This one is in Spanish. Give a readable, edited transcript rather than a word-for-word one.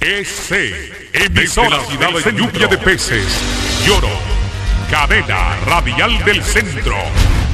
Emisora Ciudad de Lluvia de Peces. Lloro. Cadena Radial del Centro.